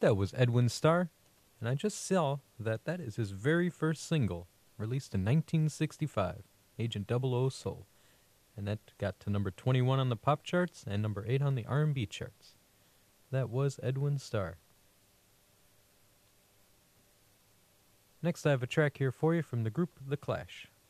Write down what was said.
That was Edwin Starr, and I just saw that that is his very first single, released in 1965, Agent 00 Soul, and that got to number 21 on the pop charts and number 8 on the R&B charts. That was Edwin Starr. Next, I have a track here for you from the group The Clash.